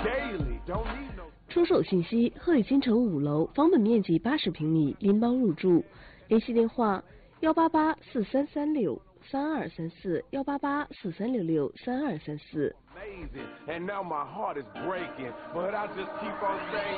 出售信息：鹤宇新城5楼，房本面积80平米，拎包入住。联系电话：18843363234，18843663234。